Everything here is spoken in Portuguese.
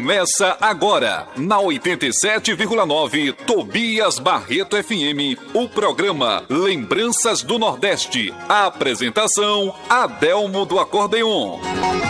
Começa agora, na 87,9 Tobias Barreto FM, o programa Lembranças do Nordeste. A apresentação, Adelmo do Acordeon.